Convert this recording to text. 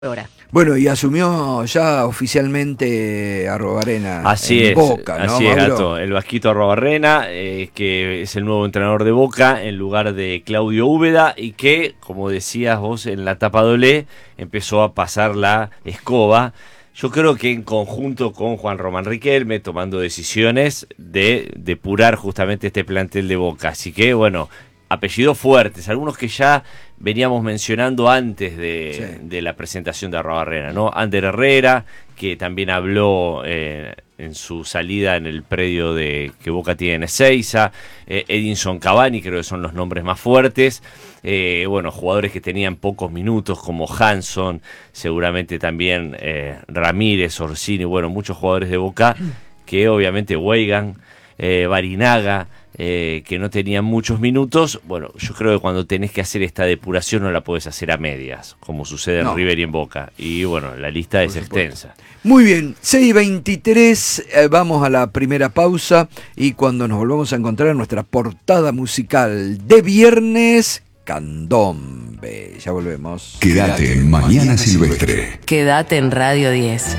Ahora. Bueno, y asumió ya oficialmente Arrobarrena Así en es, Boca, ¿no, así es, Mauro? Gato. El Vasquito Arrobarrena, que es el nuevo entrenador de Boca en lugar de Claudio Úbeda y que, como decías vos en la tapa doble, empezó a pasar la escoba. Yo creo que en conjunto con Juan Román Riquelme, tomando decisiones de depurar justamente este plantel de Boca. Así que, bueno, apellidos fuertes, algunos que ya veníamos mencionando antes de la presentación de Arrobarrena, ¿no? Ander Herrera, que también habló en su salida en el predio que Boca tiene en Ezeiza, Edinson Cavani, creo que son los nombres más fuertes, bueno, jugadores que tenían pocos minutos como Hanson, seguramente también Ramírez, Orsini, bueno, muchos jugadores de Boca que obviamente Weigan, Barinaga, que no tenían muchos minutos. Bueno, yo creo que cuando tenés que hacer esta depuración no la podés hacer a medias, como sucede en River y en Boca. Y bueno, la lista es extensa. Muy bien, 6:23, vamos a la primera pausa y cuando nos volvamos a encontrar nuestra portada musical de viernes, Candombe. Ya volvemos. Quédate en Mañana Silvestre. Quédate en Radio 10.